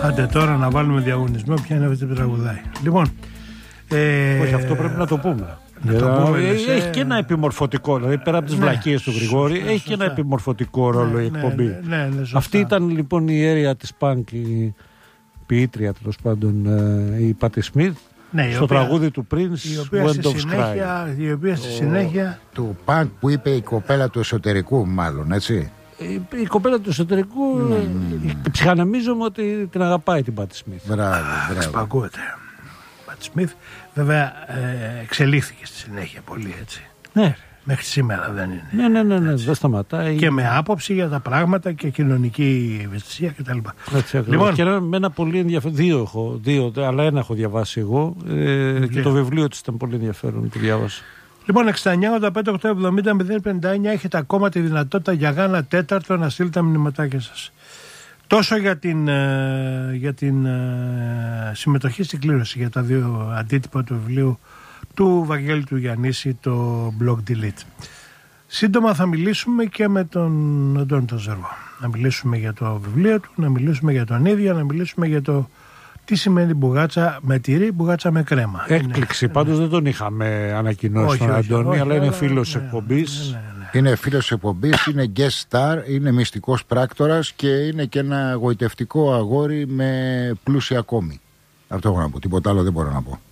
Άντε τώρα να βάλουμε διαγωνισμό ποια είναι αυτή που τραγουδάει. Λοιπόν. Όχι, αυτό πρέπει να το πούμε. Έχει και ένα επιμορφωτικό, δηλαδή πέρα από τις βλακίες του Γρηγόρη, έχει και ένα επιμορφωτικό ρόλο η εκπομπή. Αυτή ήταν λοιπόν η αίρια της Πανκ, η ποιήτρια τέλος πάντων, η Πάτι Σμιθ, στο τραγούδι του Prince, Wind of Sky. Η οποία στη συνέχεια του Πανκ που είπε η κοπέλα του εσωτερικού, μάλλον, έτσι. Η κοπέλα του εσωτερικού, ψυχανεμίζομαι ότι την αγαπάει την Πάτι Σμιθ. Μπράβο. Σπακούεται. Πάτι Σμιθ, βέβαια εξελίχθηκε στη συνέχεια πολύ, έτσι. Ναι. Μέχρι σήμερα δεν είναι. Ναι, δεν σταματάει. Και με άποψη για τα πράγματα και κοινωνική ευαισθησία κτλ. Λοιπόν, και με ένα πολύ ενδιαφέρον. Δύο, αλλά ένα έχω διαβάσει εγώ. Και το βιβλίο της ήταν πολύ ενδιαφέρον, το διάβασα. Λοιπόν, 69-85-870-059 έχετε ακόμα τη δυνατότητα για Γάνα τέταρτο να στείλετε τα μηνυματάκια σας. Τόσο για την συμμετοχή στην κλήρωση για τα δύο αντίτυπα του βιβλίου του Βαγγέλη του Γιαννίση, το Blog Delete. Σύντομα θα μιλήσουμε και με τον Αντώνη τον Ζερβό. Να μιλήσουμε για το βιβλίο του, να μιλήσουμε για τον ίδιο, να μιλήσουμε για το τι σημαίνει μπουγάτσα με τυρί, μπουγάτσα με κρέμα. Έκπληξη, πάντως δεν τον είχαμε ανακοινώσει τον Αντώνη, αλλά είναι φίλος εκπομπής. Είναι φίλος εκπομπής, είναι guest star, είναι μυστικός πράκτορας και είναι και ένα γοητευτικό αγόρι με πλούσια κόμη. Αυτό έχω να πω, τίποτα άλλο δεν μπορώ να πω.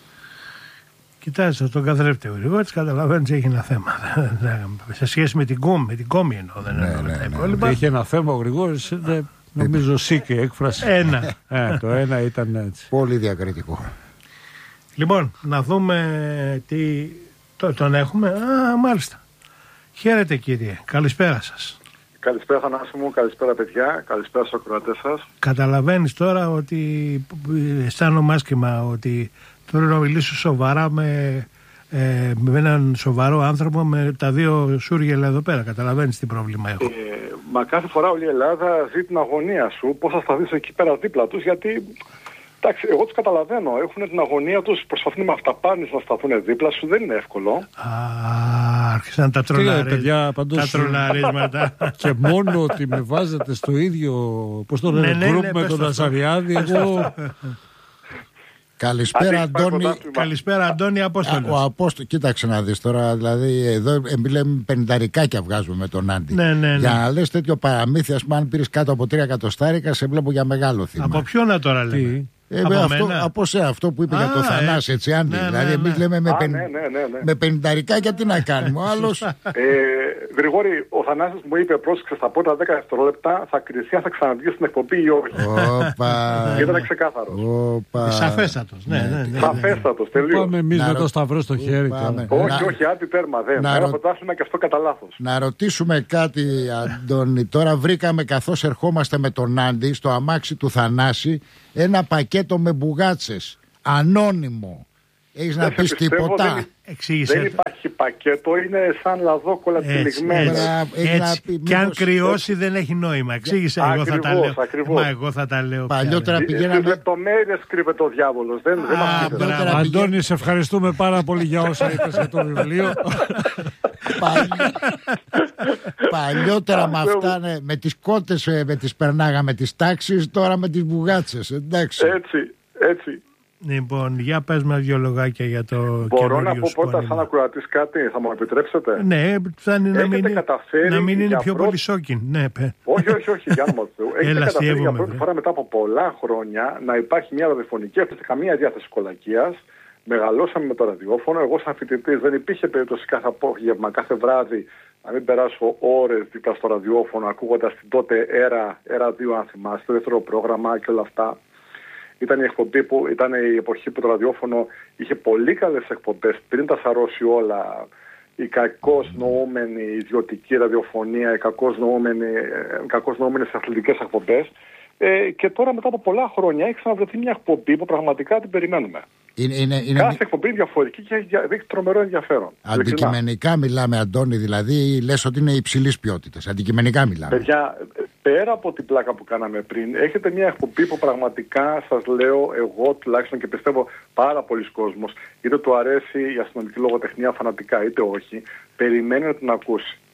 Κοιτάξτε, τον καθρέφτη ο Γρηγόρης, καταλαβαίνεις έχει ένα θέμα. Σε σχέση με την κόμη εννοώ, δεν εννοώ τα υπόλοιπα. Έχει ένα θέμα ο Γρηγόρης, νομίζω σήκε έκφραση. Το ένα ήταν έτσι. Πολύ διακριτικό. Λοιπόν, να δούμε τι... Τον έχουμε. Μάλιστα. Χαίρετε κύριε. Καλησπέρα σας. Καλησπέρα Θανάση μου, καλησπέρα παιδιά, καλησπέρα στους ακροατές σας. Καταλαβαίνεις τώρα ότι αισθάνομαι άσχημα ότι θέλω να μιλήσω σοβαρά με έναν σοβαρό άνθρωπο με τα δύο σούργελα εδώ πέρα. Καταλαβαίνεις τι πρόβλημα έχω. Μα κάθε φορά όλη η Ελλάδα ζει την αγωνία σου, πώς θα σταθείς εκεί πέρα δίπλα τους, γιατί... Εντάξει, εγώ τους καταλαβαίνω. Έχουν την αγωνία τους, προσπαθούν με αυταπάρνηση να σταθούν δίπλα σου, δεν είναι εύκολο. Άρχισαν τα τρολαρίσματα. Και μόνο ότι με βάζετε στο ίδιο, πώς το λένε, γκρουπ με τον Ασαριάδη, εγώ... Καλησπέρα Αντώνη. Καλησπέρα Αντώνη, Απόστολος. Κοίταξε να δεις τώρα, δηλαδή εδώ λέμε πενηνταρικάκια βγάζουμε με τον Άντι. Για να λες τέτοιο παραμύθι, ας πούμε, αν πήρες κάτω από 3 εκατοστάρικα, σε βλέπω για μεγάλο θύμα. Από ποιον να τώρα λέμε? Από αυτό που είπε για το Θανάση, έτσι Άντι. Δηλαδή εμείς λέμε με πενηνταρικάκια τι να κάνουμε. Ο άλλος... Γρηγόρη, ο Θανάσης μου είπε, πρόσεξε στα πρώτα 10 δευτερόλεπτα θα κριθεί αν θα ξαναβγεί στην εκπομπή ή όχι. Ήταν ξεκάθαρο. Σαφέστατος. Σαφέστατος, τελείως. Πάμε εμείς με το σταυρό στο χέρι. Όχι, άντι τέρμα, δεν. Ένα πρωτάθλημα και αυτό κατά λάθος. Να ρωτήσουμε κάτι, Αντώνη. Τώρα βρήκαμε καθώς ερχόμαστε με τον Άντι στο αμάξι του Θανάση ένα πακέτο με μπουγάτσες. Ανώνυμο. Έχεις να πεις τίποτα? Δεν υπάρχει πακέτο, είναι σαν λαδόκολλα τυλιγμένα. Και αν κρυώσει δεν έχει νόημα. Εξήγησε, εγώ θα τα λέω. Παλιότερα πηγαίναμε... Στις λεπτομέρειες κρύβεται ο διάβολος. Αντώνη, σε ευχαριστούμε πάρα πολύ για όσα είπες για το βιβλίο. Παλιότερα με αυτά, με τις κότες με τις περνάγαμε τις τάξεις, τώρα με τις μπουγάτσες. Εντάξει. Έτσι. Λοιπόν, για πες με δύο λογάκια για το καινούριο. Μπορώ να πω πρώτα σαν ακροατής κάτι, θα μου επιτρέψετε? Ναι, φτάνει να μην είναι πιο πολύ σόκιν. Ναι, όχι, για όνομα του Θεού. Έχετε καταφέρει για πρώτη φορά μετά από πολλά χρόνια να υπάρχει μια ραδιοφωνική, αυτή καμία διάθεση κολακίας. Μεγαλώσαμε με το ραδιόφωνο. Εγώ, σαν φοιτητής, δεν υπήρχε περίπτωση κάθε απόγευμα, κάθε βράδυ να μην περάσω ώρες δίπλα στο ραδιόφωνο ακούγοντας την τότε ΕΡΑ 2, αν θυμάστε, το δεύτερο πρόγραμμα και όλα αυτά. Ήταν η εκπομπή που ήταν η εποχή που το ραδιόφωνο είχε πολύ καλές εκπομπές πριν τα σαρώσει όλα. Η κακώς νοούμενη ιδιωτική ραδιοφωνία, οι κακώς νοούμενες αθλητικές εκπομπές. Και τώρα μετά από πολλά χρόνια έχει ξαναβρεθεί μια εκπομπή που πραγματικά την περιμένουμε. Κάθε εκπομπή είναι διαφορετική και έχει τρομερό ενδιαφέρον. Αντικειμενικά μιλάμε, Αντώνη, δηλαδή λες ότι είναι υψηλής ποιότητας. Αντικειμενικά μιλάμε. Παιδιά, πέρα από την πλάκα που κάναμε πριν, έχετε μια εκπομπή που πραγματικά σας λέω εγώ τουλάχιστον και πιστεύω πάρα πολλοί κόσμος, είτε του αρέσει η αστυνομική λογοτεχνία φανατικά είτε όχι, περιμένει να την ακούσει.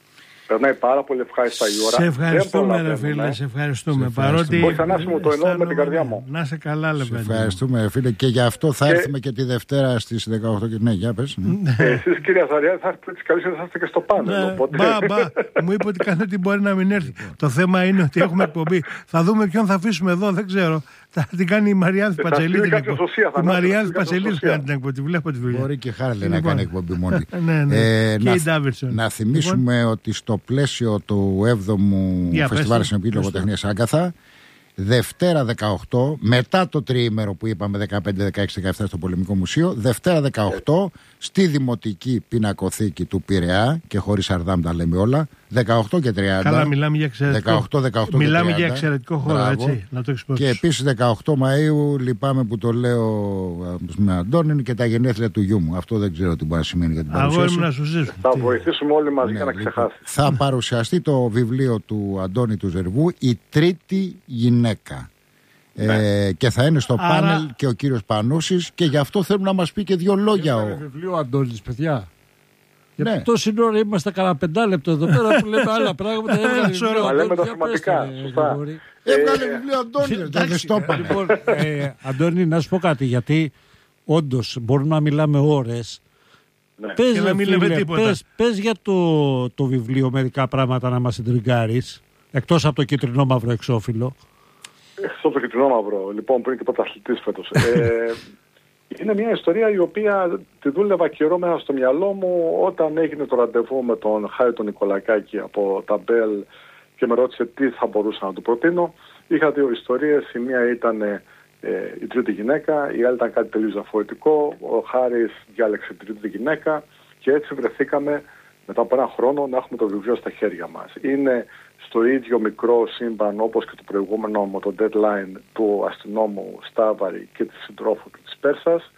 Περνάει πάρα πολύ ευχάριστα η ώρα. Σε ευχαριστούμε, ρε φίλε, σε ευχαριστούμε. Παρότι. Όχι, Θανάση μου, το εννοώ με την καρδιά μου. Να σε καλά, Λεβέντη. Σε ευχαριστούμε, φίλε, και γι' αυτό θα έρθουμε και τη Δευτέρα στις 18. Ναι, για πες. Εσείς, κύριε Αζαριάδη, θα έρθετε καλώς και θα έρθετε και στο πάνελ. Μου είπε ότι κανένα μπορεί να μην έρθει. Το θέμα είναι ότι έχουμε εκπομπή. Θα δούμε ποιον θα αφήσουμε εδώ, δεν ξέρω. Θα την κάνει η Μαριάνθη Πατσελίδη. Η Μαριάνθη Πατσελίδη κάνει την εκπομπή. Βλέπω τη δουλειά. Μπορεί και Χάρλε να κάνει εκπομπή μόνη. Να θυμίσουμε ότι στο πλαίσιο του 7ου Φεστιβάλ Συνοπή Λογοτεχνίας Άγκαθα, Δευτέρα 18, μετά το τριήμερο που είπαμε 15, 16, 17 στο Πολεμικό Μουσείο, Δευτέρα 18 στη Δημοτική Πινακοθήκη του Πειραιά, και χωρίς Αρδάμ τα λέμε όλα, 18 και 30. Καλά, μιλάμε για εξαιρετικό. 18 μιλάμε για εξαιρετικό χώρο, έτσι, να το εξυπηρετήσουμε. Και επίσης 18 Μαΐου, λυπάμαι που το λέω με Αντώνη, είναι και τα γενέθλια του γιού μου. Αυτό δεν ξέρω τι μπορεί να σημαίνει για την παρουσία σου. Να σου ζήσω. Θα βοηθήσουμε όλοι μαζί για να ξεχάσει. Θα παρουσιαστεί το βιβλίο του Αντώνη του Ζερβού, «Η Τρίτη Γυναίκα». Και θα είναι στο πάνελ και ο κύριος Πανούσης, και γι' αυτό θέλουμε να μας πει και δύο λόγια. Είναι βιβλίο Αντώνης, παιδιά. Γιατί τόση ώρα είμαστε κανένα 5 λεπτό εδώ πέρα που λέμε άλλα πράγματα. Μα λέμε τα θεματικά. Έβγαλε βιβλίο Αντώνης. Δεν στο είπα. Λοιπόν, Αντώνη, να σου πω κάτι, γιατί όντως μπορούμε να μιλάμε ώρες. Πες για το βιβλίο μερικά πράγματα να μας εντριγκάρεις, εκτός από το κίτρινο μαύρο εξώφυλλο. Εκτός το κίτρινο μαύρο, λοιπόν, που είναι και πρωταθλητής φέτος. Είναι μια ιστορία η οποία τη δούλευα καιρό μέσα στο μυαλό μου όταν έγινε το ραντεβού με τον Χάρη τον Νικολακάκη από τα Μπέλ και με ρώτησε τι θα μπορούσα να του προτείνω. Είχα δύο ιστορίες. Η μία ήταν η τρίτη γυναίκα, η άλλη ήταν κάτι τελείως διαφορετικό. Ο Χάρης διάλεξε την τρίτη γυναίκα και έτσι βρεθήκαμε μετά από ένα χρόνο να έχουμε το βιβλίο στα χέρια μας. Είναι στο ίδιο μικρό σύμπαν όπως και το προηγούμενο με το deadline του αστυνόμου Στάβαρη και της συντρόφου του της Πέρσας.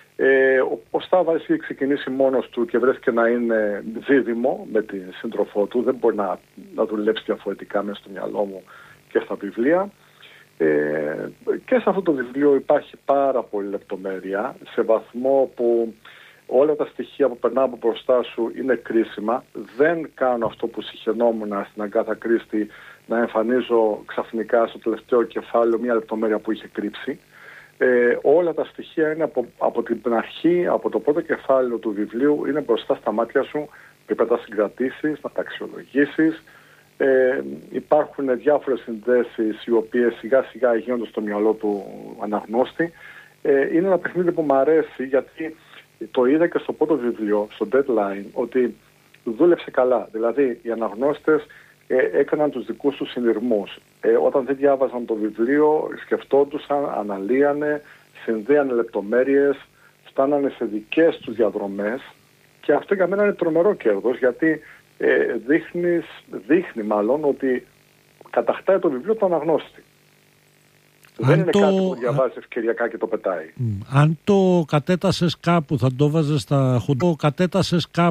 Ο Στάβαρης είχε ξεκινήσει μόνος του και βρέθηκε να είναι δίδυμο με την σύντροφό του. Δεν μπορεί να δουλέψει διαφορετικά μέσα στο μυαλό μου και στα βιβλία. Και σε αυτό το βιβλίο υπάρχει πάρα πολύ λεπτομέρεια, σε βαθμό που όλα τα στοιχεία που περνάω από μπροστά σου είναι κρίσιμα. Δεν κάνω αυτό που συχαινόμουν στην Αγκάθα Κρίστη, να εμφανίζω ξαφνικά στο τελευταίο κεφάλαιο μια λεπτομέρεια που είχε κρύψει. Όλα τα στοιχεία είναι από την αρχή, από το πρώτο κεφάλαιο του βιβλίου, είναι μπροστά στα μάτια σου, πρέπει να τα συγκρατήσεις, να τα αξιολογήσεις. Υπάρχουν διάφορες συνδέσεις οι οποίες σιγά σιγά γίνονται στο μυαλό του αναγνώστη. Είναι ένα παιχνίδι που μου αρέσει, γιατί το είδα και στο πρώτο βιβλίο, στο deadline, ότι δούλεψε καλά. Δηλαδή οι αναγνώστες έκαναν τους δικούς τους συνειρμούς. Όταν δεν διάβαζαν το βιβλίο, σκεφτόντουσαν, αναλύανε, συνδέανε λεπτομέρειες, φτάνανε σε δικές τους διαδρομές, και αυτό για μένα είναι τρομερό κέρδος, γιατί δείχνει μάλλον ότι κατακτάει το βιβλίο του αναγνώστη. Δεν είναι κάτι που διαβάζει ευκαιριακά και το πετάει. Αν το κατέτασες κάπου, θα το βάζες στα χουντό, κατέτασες κάπου.